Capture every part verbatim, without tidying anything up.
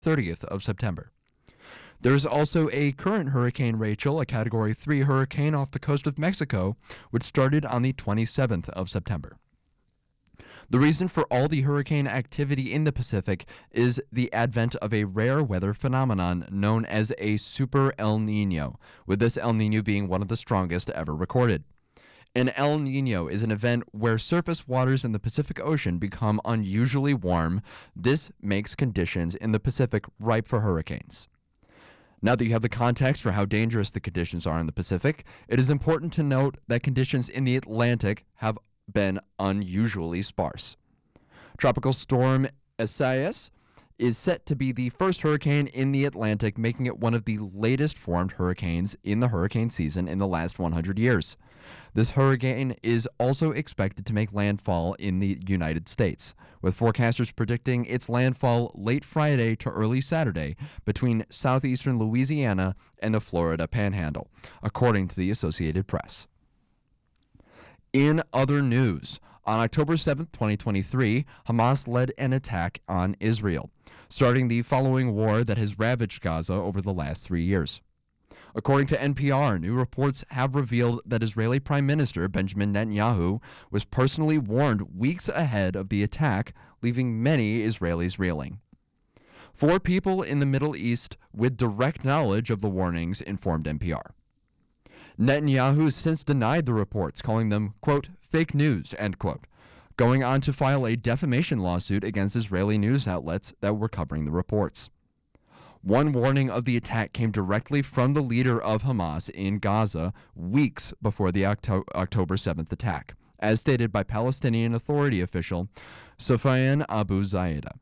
thirtieth of September. There is also a current Hurricane Rachel, a Category three hurricane off the coast of Mexico, which started on the twenty-seventh of September. The reason for all the hurricane activity in the Pacific is the advent of a rare weather phenomenon known as a Super El Nino, with this El Nino being one of the strongest ever recorded. An El Nino is an event where surface waters in the Pacific Ocean become unusually warm. This makes conditions in the Pacific ripe for hurricanes. Now that you have the context for how dangerous the conditions are in the Pacific, it is important to note that conditions in the Atlantic have been unusually sparse. Tropical storm Isaias is set to be the first hurricane in the Atlantic, making it one of the latest formed hurricanes in the hurricane season in the last one hundred years. This hurricane is also expected to make landfall in the United States, with forecasters predicting its landfall late Friday to early Saturday between southeastern Louisiana and the Florida Panhandle, according to the Associated Press. In other news, on October seventh, twenty twenty-three, Hamas led an attack on Israel, starting the following war that has ravaged Gaza over the last three years. According to N P R, new reports have revealed that Israeli Prime Minister Benjamin Netanyahu was personally warned weeks ahead of the attack, leaving many Israelis reeling. Four people in the Middle East with direct knowledge of the warnings informed N P R. Netanyahu has since denied the reports, calling them, quote, fake news, end quote, going on to file a defamation lawsuit against Israeli news outlets that were covering the reports. One warning of the attack came directly from the leader of Hamas in Gaza weeks before the Octo- October seventh attack, as stated by Palestinian Authority official Sufyan Abu Zaida.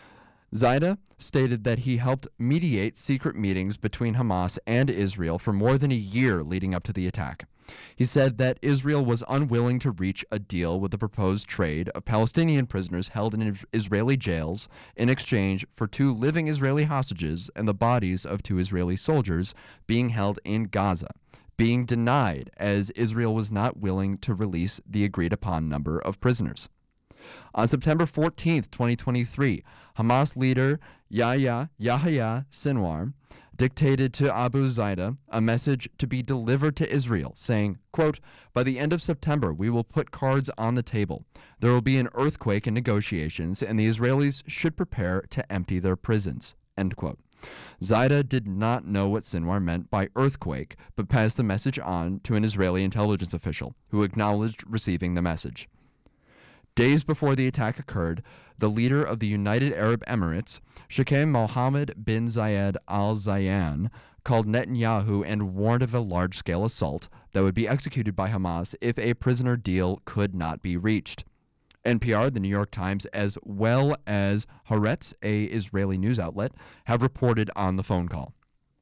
Zaida stated that he helped mediate secret meetings between Hamas and Israel for more than a year leading up to the attack. He said that Israel was unwilling to reach a deal with the proposed trade of Palestinian prisoners held in Israeli jails in exchange for two living Israeli hostages and the bodies of two Israeli soldiers being held in Gaza, being denied as Israel was not willing to release the agreed-upon number of prisoners. On September fourteenth, twenty twenty-three, Hamas leader Yahya Yahya Sinwar dictated to Abu Zaida a message to be delivered to Israel, saying, quote, by the end of September, we will put cards on the table. There will be an earthquake in negotiations, and the Israelis should prepare to empty their prisons, end quote. Zaida did not know what Sinwar meant by earthquake, but passed the message on to an Israeli intelligence official, who acknowledged receiving the message. Days before the attack occurred, the leader of the United Arab Emirates, Sheikh Mohammed bin Zayed Al Nahyan, called Netanyahu and warned of a large-scale assault that would be executed by Hamas if a prisoner deal could not be reached. N P R, the New York Times, as well as Haaretz, a Israeli news outlet, have reported on the phone call.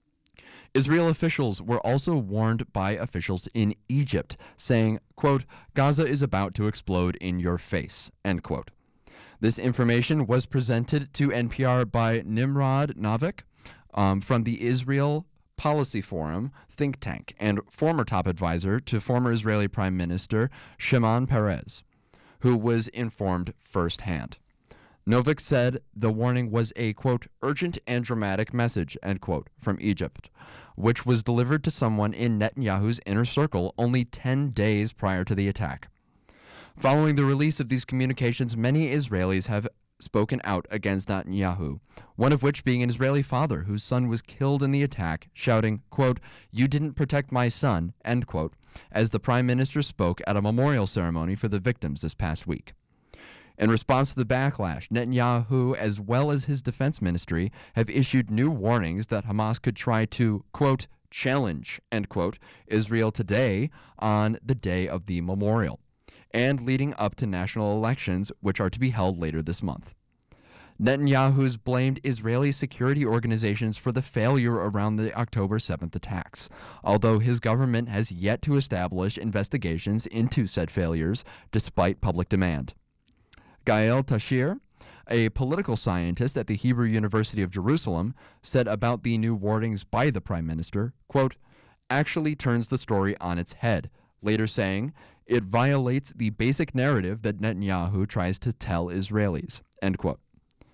Israel officials were also warned by officials in Egypt, saying, quote, Gaza is about to explode in your face, end quote. This information was presented to N P R by Nimrod Novik um, from the Israel Policy Forum think tank and former top advisor to former Israeli Prime Minister Shimon Peres, who was informed firsthand. Novik said the warning was a, quote, urgent and dramatic message, end quote, from Egypt, which was delivered to someone in Netanyahu's inner circle only ten days prior to the attack. Following the release of these communications, many Israelis have spoken out against Netanyahu, one of which being an Israeli father whose son was killed in the attack, shouting, quote, you didn't protect my son, end quote, as the prime minister spoke at a memorial ceremony for the victims this past week. In response to the backlash, Netanyahu, as well as his defense ministry, have issued new warnings that Hamas could try to, quote, challenge, end quote, Israel today on the day of the memorial, and leading up to national elections, which are to be held later this month. Netanyahu's blamed Israeli security organizations for the failure around the October seventh attacks, although his government has yet to establish investigations into said failures, despite public demand. Gael Tashir, a political scientist at the Hebrew University of Jerusalem, said about the new warnings by the prime minister, quote, actually turns the story on its head, later saying, it violates the basic narrative that Netanyahu tries to tell Israelis, end quote.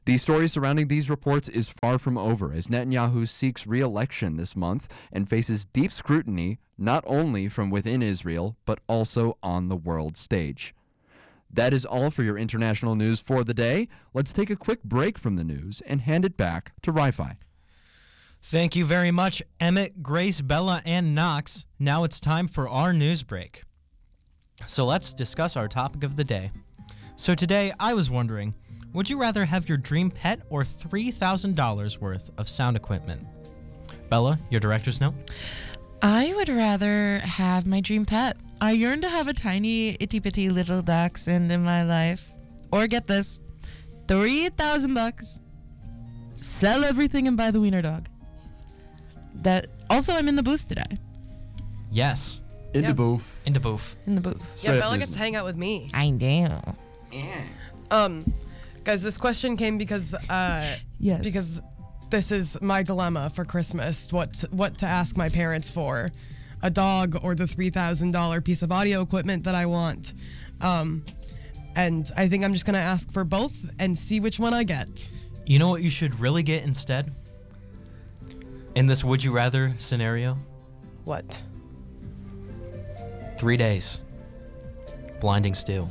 The story surrounding these reports is far from over, as Netanyahu seeks re-election this month and faces deep scrutiny not only from within Israel, but also on the world stage. That is all for your international news for the day. Let's take a quick break from the news and hand it back to Ri-Fi. Thank you very much, Emmett, Grace, Bella, and Knox. Now it's time for our news break. So let's discuss our topic of the day. So today, I was wondering, would you rather have your dream pet or three thousand dollars worth of sound equipment? Bella, your director's note? I would rather have my dream pet. I yearn to have a tiny, itty-bitty little dachshund in my life. Or get this, three thousand bucks, sell everything and buy the wiener dog. That also, I'm in the booth today. Yes, In Yep. the booth. in the booth. In the booth. Straight Yeah, up Bella news. gets to hang out with me. I do. Um, guys, this question came because uh, Yes. because this is my dilemma for Christmas. What to, what to ask my parents for, a dog or the three thousand dollar piece of audio equipment that I want. Um, and I think I'm just gonna ask for both and see which one I get. You know what you should really get instead? In this would you rather scenario? What? Three days. Blinding Steel.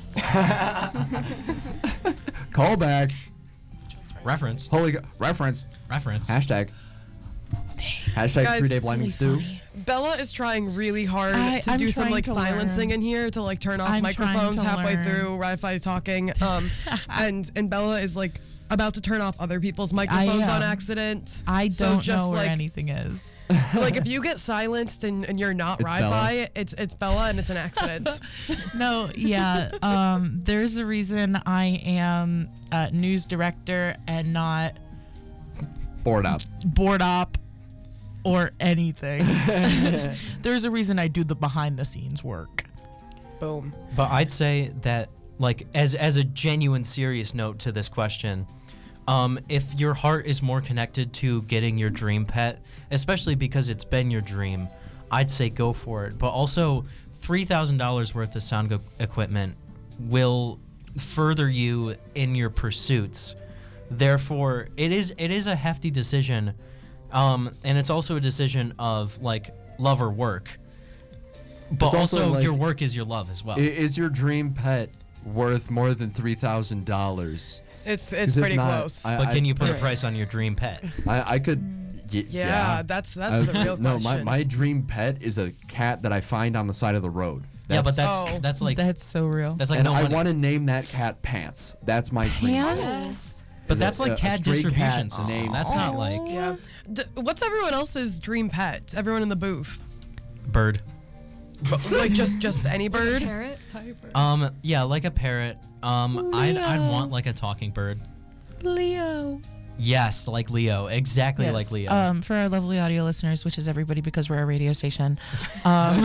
Call back. Reference. Holy go- reference. Reference. Hashtag. Hashtag Guys, three day blinding stew. funny. Bella is trying really hard I- to I'm do some trying like to silencing learn. in here to like turn off I'm trying microphones to halfway learn. through Wi-Fi talking. Um, and and Bella is like about to turn off other people's microphones on am. accident. I So don't just, know where like- anything is. Like if you get silenced and, and you're not It's Wi-Fi, it's it's Bella and it's an accident. No, yeah. Um, there's a reason I am a news director and not Board up. board op or anything. There's a reason I do the behind the scenes work. Boom. But I'd say that, like, as as a genuine, serious note to this question, um, if your heart is more connected to getting your dream pet, especially because it's been your dream, I'd say go for it. But also, three thousand dollars worth of sound go- equipment will further you in your pursuits. Therefore, it is it is a hefty decision, um, and it's also a decision of like love or work. But It's also, also, like- your work is your love as well. I- Is your dream pet worth more than three thousand dollars? It's it's if pretty not, close. I- But can you put a Right. price on your dream pet? I, I could. Y- yeah, yeah, that's that's the I- real no, question. my, my dream pet is a cat that I find on the side of the road. Yeah, but that's Oh. that's like That's so real. that's like and no I money. want to name that cat Pants. That's my dream. pet. Pants? But Is that's a- like a cat stray distribution cat system. named That's not Pants. like yeah. D- what's everyone else's dream pet? Everyone in the booth. bird. Like just just any bird. Parrot? Um, yeah, like a parrot. Um, I'd I'd Leo. want like a talking bird. Leo. Yes, like Leo, exactly Yes. like Leo. Um, for our lovely audio listeners, which is everybody because we're a radio station, um,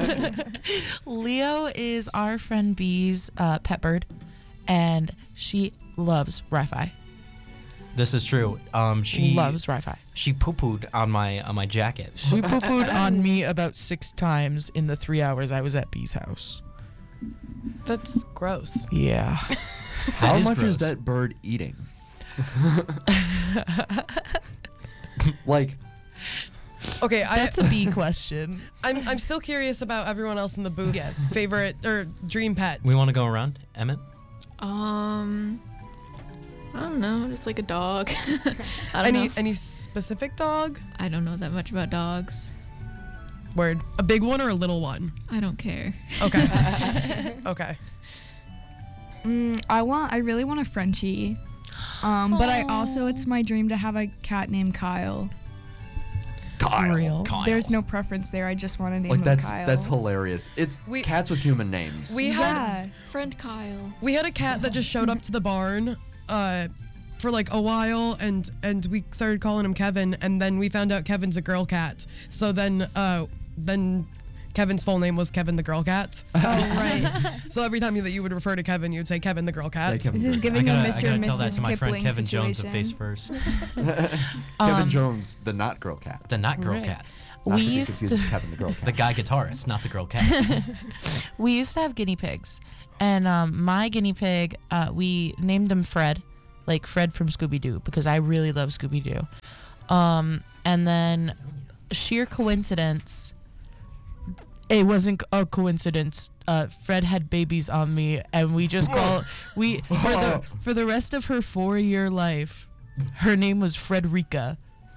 Leo is our friend Bee's uh, pet bird, and she loves Wi-Fi. This is true. Um, she loves Wi-Fi. she poo pooed on my on my jacket. She poo-pooed on me about six times in the three hours I was at Bee's house. That's gross. Yeah. How is much is gross. that bird eating? Like, Okay, I That's a bee question. I'm I'm still curious about everyone else in the booth. Yes. Favorite or dream pet. We want to go around, Emmett. Um, I don't know, just like a dog. I don't any know. any specific dog? I don't know that much about dogs. Word. A big one or a little one? I don't care. Okay. Okay. Mm, I want. I really want a Frenchie, um, but I also it's my dream to have a cat named Kyle. Kyle. Real. Kyle. There's no preference there. I just want to name Like him that's Kyle. that's hilarious. It's We- cats with human names. We had yeah. Friend Kyle. we had a cat that just showed up to the barn uh for like a while and and we started calling him Kevin and then we found out Kevin's a girl cat. So then uh then Kevin's full name was Kevin the girl cat. Oh right. So every time that you would refer to Kevin, you'd say Kevin the girl cat. Yeah, Kevin This is Green. I giving gotta, a I Mister gotta and tell that Missus to my friend Kipling Kevin Jones of situation. Face First, Kevin Um, Jones, the not girl cat. the not girl Right. cat, Not we to be used confused to with Kevin the girl cat. the guy guitarist, not the girl cat. we used to have guinea pigs, and um, my guinea pig, uh, we named him Fred like Fred from Scooby Doo, because I really love Scooby Doo. Um, and then sheer coincidence. It wasn't a coincidence. Uh, Fred had babies on me, and we just call we for the for the rest of her four year life. Her name was Frederica.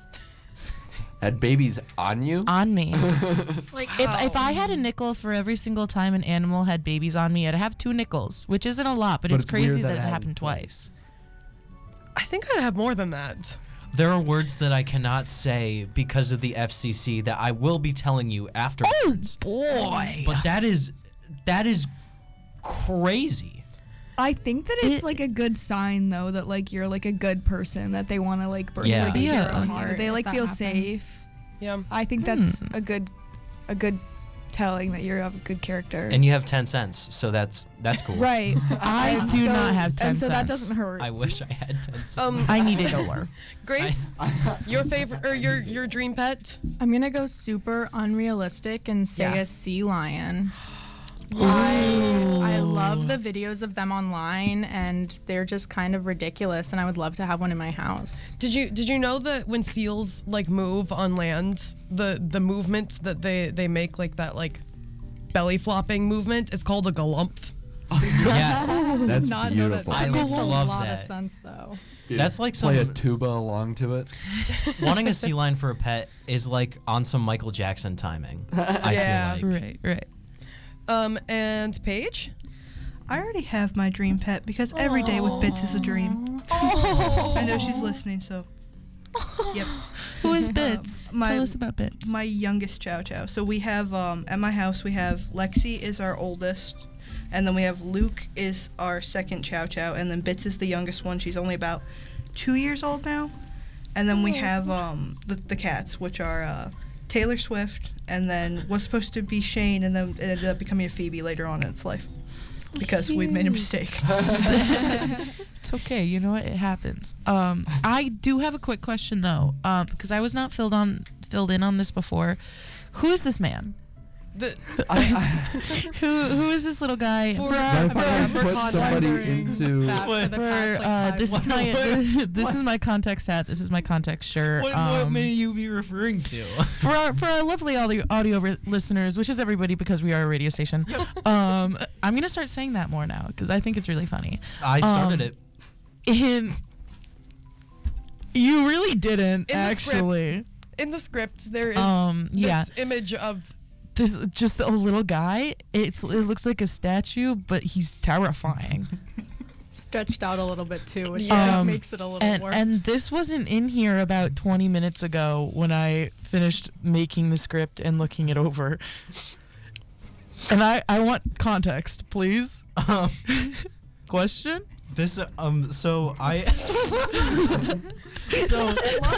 Had babies on you? On me. Like If if I had a nickel for every single time an animal had babies on me, I'd have two nickels, which isn't a lot, but, But it's, it's crazy weird that, that it it happened happened twice. I think I'd have more than that. There are words that I cannot say because of the F C C that I will be telling you afterwards. Boy. But that is that is crazy. I think that it's It- like a good sign though that like you're like a good person that they want to like burn Yeah. their babies Yeah. on Heart you. They if like that feel happens. safe. Yeah. I think that's Hmm. a good a good telling that you're of a good character. And you have ten cents, so that's that's cool. right. I And do so- not have ten And so that cents. doesn't hurt. I wish I had ten cents. Um, I need it lower. Grace, your favorite or your your dream pet? I'm gonna go super unrealistic and say Yeah. a sea lion. I, I love the videos of them online, and they're just kind of ridiculous. And I would love to have one in my house. Did you did you know that when seals like move on land, the the movement that they they make, like that like belly flopping movement, it's called a galumph. Yes. That's Not know that. beautiful. I That makes a love lot that. of sense, though. That's like Play a some- tuba along to it. Wanting a sea lion for a pet is like on some Michael Jackson timing. I Yeah. feel like. Right, right. Um, and Paige? I already have my dream pet because every day with Bits is a dream. I know she's listening, so. Yep. Who is Bits? my- Tell us about Bits. My youngest Chow Chow. So we have, um, at my house, we have Lexi is our oldest, and then we have Luke is our second Chow Chow, and then Bits is the youngest one. She's only about two years old now. And then we have um, the, the cats, which are uh, Taylor Swift, and then was supposed to be Shane, and then it ended up becoming a Phoebe later on in its life because we've made a mistake. It's okay. You know what? It happens. Um, I do have a quick question though, um, because I was not filled on filled in on this before. Who is this man? The, Who who is this little guy? For- For Yeah, our- What if for I our- just for put somebody context. into? That for the for, crack, like, uh, five- this is my this is my context hat. This is my context shirt. What, what Um, may you be referring to? for our for our lovely audio audio ri- listeners, which is everybody because we are a radio station. Um, I'm gonna start saying that more now because I think it's really funny. I started Um, it. In you really didn't In the script. actually. in the script, there is Um, yeah. this image of There's just a little guy. It's it looks like a statue, but he's terrifying. stretched out a little bit too, which Yeah. um, makes it a little and worse. and this wasn't in here about twenty minutes ago when I finished making the script and looking it over. And I I want context, please. Um, Question? this um so I so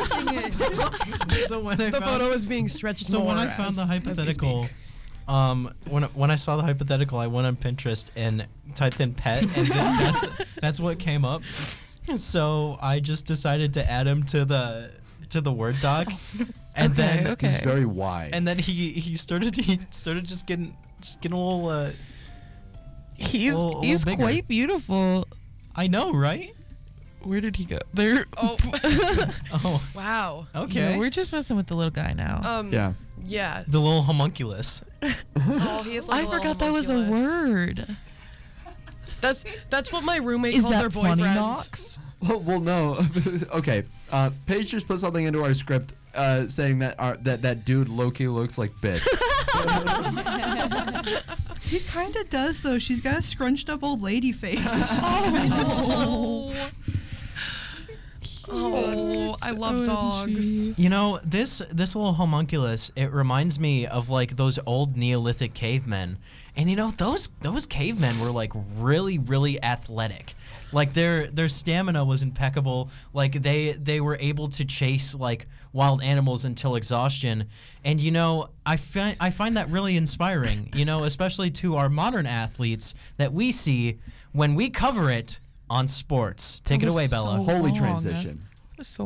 so when I the found, photo is being stretched so more when I found as- the as we hypothetical speak. um when when I saw the hypothetical I went on Pinterest and typed in pet and then that's that's what came up. So I just decided to add him to the to the Word doc. And Okay, then okay. He's very wide. and then he he started he started just getting just getting a little uh He's A little- a he's little bigger. quite beautiful. I know, right? Where did he go? There. Oh, Oh, wow. okay. Yeah, we're just messing with the little guy now. Um, yeah. yeah. The little homunculus. Oh, he is like I a little forgot that was a homunculus. word. That's that's what my roommate Is calls that her funny, boyfriend. Knox? Well, well, no. Okay. Uh, Paige just put something into our script uh, saying that our, that that dude Loki looks like Bit. He kind of does, though. She's got a scrunched up old lady face. Oh. Oh, I love dogs. You know, this this little homunculus, it reminds me of like those old Neolithic cavemen. And you know, those those cavemen were like really, really athletic. Like their their stamina was impeccable. Like they they were able to chase like wild animals until exhaustion. And you know, I find I find that really inspiring, you know, especially to our modern athletes that we see when we cover it on sports. Take That it was away, so Bella. Holy long. transition. So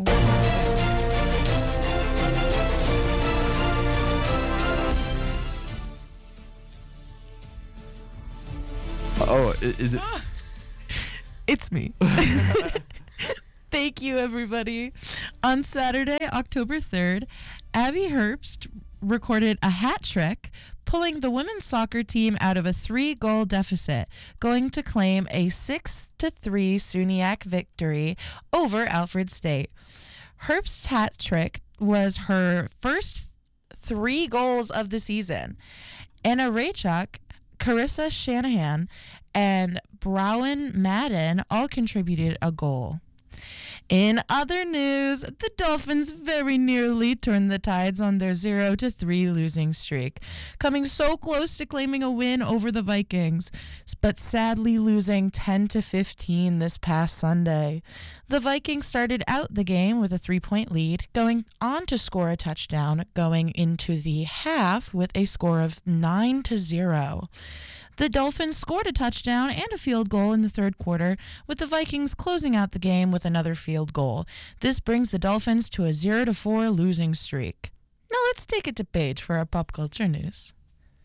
Oh, i- is it? it's me. Thank you, everybody. On Saturday, October third, Abby Herbst recorded a hat trick, pulling the women's soccer team out of a three-goal deficit, going to claim a six to three SUNYAC victory over Alfred State. Herbst's hat trick was her first three goals of the season. Anna Raychuk, Carissa Shanahan, and Browen Madden all contributed a goal. In other news, the Dolphins very nearly turned the tides on their zero to three losing streak, coming so close to claiming a win over the Vikings, but sadly losing ten to fifteen this past Sunday. The Vikings started out the game with a three-point lead, going on to score a touchdown, going into the half with a score of nine to zero. The Dolphins scored a touchdown and a field goal in the third quarter, with the Vikings closing out the game with another field goal. This brings the Dolphins to a zero to four losing streak. Now let's take it to Paige for our pop culture news.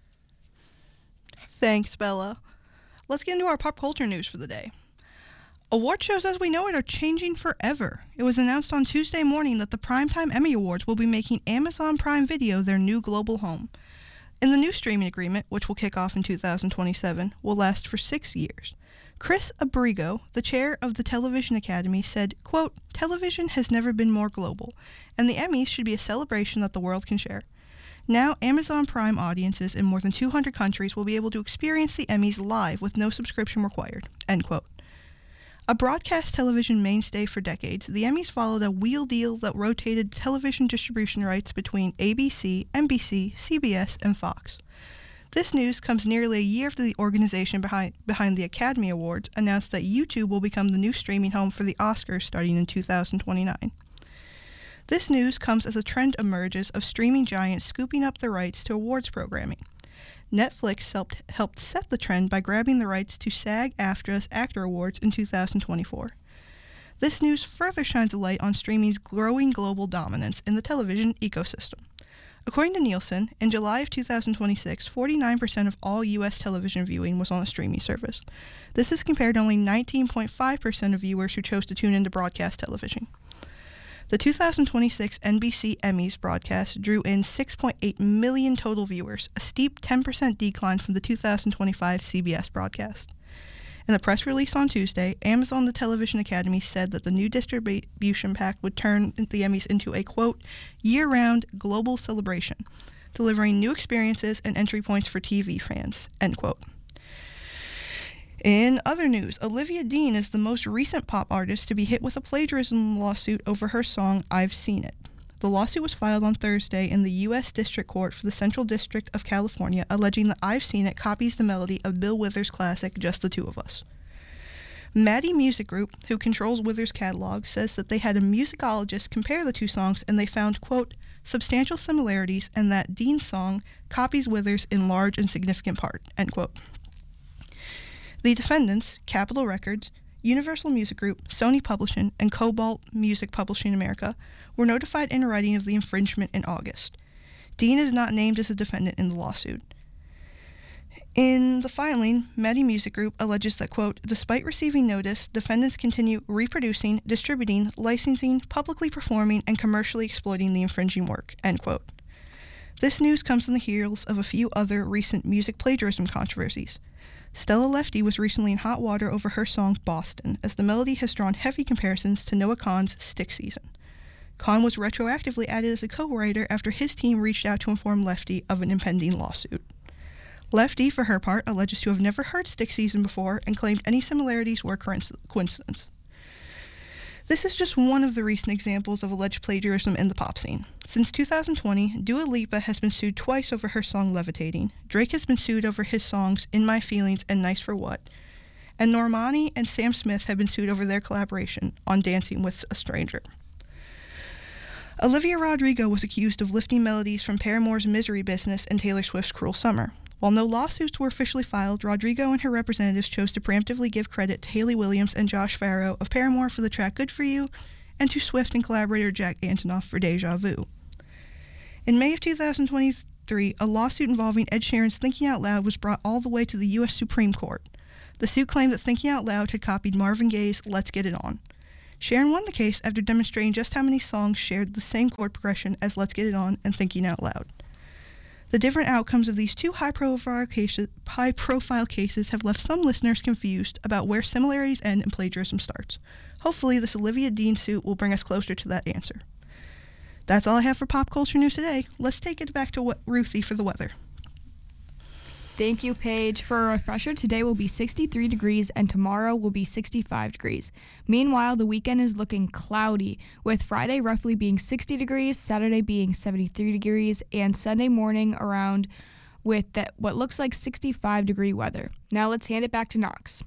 Thanks, Bella. Let's get into our pop culture news for the day. Award shows as we know it are changing forever. It was announced on Tuesday morning that the Primetime Emmy Awards will be making Amazon Prime Video their new global home. In the new streaming agreement, which will kick off in two thousand twenty-seven, will last for six years. Chris Abrigo, the chair of the Television Academy, said, quote, "Television has never been more global, and the Emmys should be a celebration that the world can share. Now, Amazon Prime audiences in more than two hundred countries will be able to experience the Emmys live with no subscription required," end quote. A broadcast television mainstay for decades, the Emmys followed a wheel deal that rotated television distribution rights between A B C, N B C, C B S, and Fox. This news comes nearly a year after the organization behind, behind the Academy Awards announced that YouTube will become the new streaming home for the Oscars starting in two thousand twenty-nine. This news comes as a trend emerges of streaming giants scooping up the rights to awards programming. Netflix helped, helped set the trend by grabbing the rights to SAG-AFTRA's Actor Awards in two thousand twenty-four. This news further shines a light on streaming's growing global dominance in the television ecosystem. According to Nielsen, in July of two thousand twenty-six, forty-nine percent of all U S television viewing was on a streaming service. This is compared to only nineteen point five percent of viewers who chose to tune into broadcast television. The two thousand twenty-six N B C Emmys broadcast drew in six point eight million total viewers, a steep ten percent decline from the two thousand twenty-five C B S broadcast. In the press release on Tuesday, Amazon The Television Academy said that the new distribution pact would turn the Emmys into a, quote, year-round global celebration, delivering new experiences and entry points for T V fans, end quote. In other news, Olivia Dean is the most recent pop artist to be hit with a plagiarism lawsuit over her song I've Seen It. The lawsuit was filed on Thursday in the U S District Court for the Central District of California, alleging that I've Seen It copies the melody of Bill Withers' classic Just the Two of Us. Maddie Music Group, who controls Withers' catalog, says that they had a musicologist compare the two songs and they found, quote, substantial similarities and that Dean's song copies Withers in large and significant part, end quote. The defendants, Capitol Records, Universal Music Group, Sony Publishing, and Cobalt Music Publishing America, were notified in writing of the infringement in August. Dean is not named as a defendant in the lawsuit. In the filing, Maddie Music Group alleges that, quote, despite receiving notice, defendants continue reproducing, distributing, licensing, publicly performing, and commercially exploiting the infringing work, end quote. This news comes on the heels of a few other recent music plagiarism controversies. Stella Lefty was recently in hot water over her song Boston, as the melody has drawn heavy comparisons to Noah Kahan's Stick Season. Kahan was retroactively added as a co-writer after his team reached out to inform Lefty of an impending lawsuit. Lefty, for her part, alleges to have never heard Stick Season before and claimed any similarities were coincidence. This is just one of the recent examples of alleged plagiarism in the pop scene. Since two thousand twenty, Dua Lipa has been sued twice over her song Levitating. Drake has been sued over his songs In My Feelings and Nice for What. And Normani and Sam Smith have been sued over their collaboration on Dancing with a Stranger. Olivia Rodrigo was accused of lifting melodies from Paramore's Misery Business and Taylor Swift's Cruel Summer. While no lawsuits were officially filed, Rodrigo and her representatives chose to preemptively give credit to Hayley Williams and Josh Farrow of Paramore for the track Good For You, and to Swift and collaborator Jack Antonoff for Deja Vu. In May of two thousand twenty-three, a lawsuit involving Ed Sheeran's Thinking Out Loud was brought all the way to the U S Supreme Court. The suit claimed that Thinking Out Loud had copied Marvin Gaye's Let's Get It On. Sharon won the case after demonstrating just how many songs shared the same chord progression as Let's Get It On and Thinking Out Loud. The different outcomes of these two high-profile cases, high-profile cases have left some listeners confused about where similarities end and plagiarism starts. Hopefully, this Olivia Dean suit will bring us closer to that answer. That's all I have for pop culture news today. Let's take it back to what Ruthie for the weather. Thank you, Paige. For a refresher, today will be sixty-three degrees and tomorrow will be sixty-five degrees. Meanwhile, the weekend is looking cloudy, with Friday roughly being sixty degrees, Saturday being seventy-three degrees, and Sunday morning around with that what looks like sixty-five degree weather. Now let's hand it back to Knox.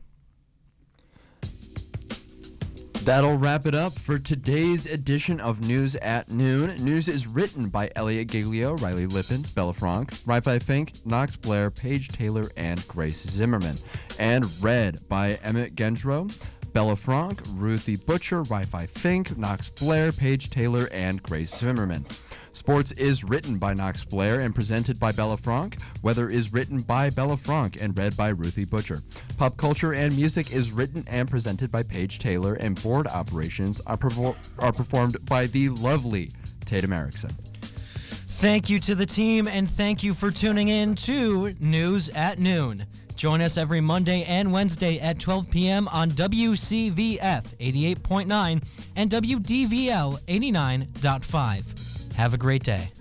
That'll wrap it up for today's edition of News at Noon. News is written by Elliot Giglio, Riley Lippens, Bella Frank, Ri-Fi Fink, Knox Blair, Paige Taylor, and Grace Zimmerman. And read by Emmett Gendro, Bella Frank, Ruthie Butcher, Ri-Fi Fink, Knox Blair, Paige Taylor, and Grace Zimmerman. Sports is written by Knox Blair and presented by Bella Frank. Weather is written by Bella Frank and read by Ruthie Butcher. Pop culture and music is written and presented by Paige Taylor, and board operations are, perfor- are performed by the lovely Tatum Erickson. Thank you to the team, and thank you for tuning in to News at Noon. Join us every Monday and Wednesday at twelve p.m. on W C V F eighty-eight point nine and W D V L eighty-nine point five. Have a great day.